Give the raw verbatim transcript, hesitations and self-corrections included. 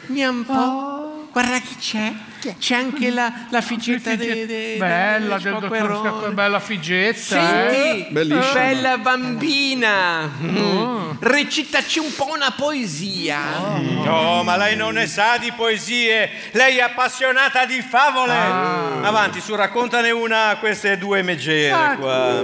Via un po'. Guarda chi c'è. C'è anche la, la figgetta de, de, bella, de, del dottor Squacquerone. Bella figgetta. Senti, eh? bella bambina. Oh. Recitaci un po' una poesia. Oh. No, ma lei non ne sa di poesie. Lei è appassionata di favole. Ah. Avanti, su, raccontane una a queste due megere qua.